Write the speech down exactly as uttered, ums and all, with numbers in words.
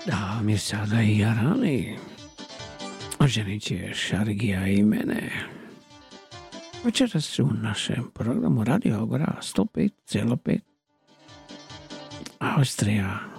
Da mi je sada i Jarani. Oženit je Šargija i mene. Večeras u našem programu Radio Agora sto pet zarez pet Austrija.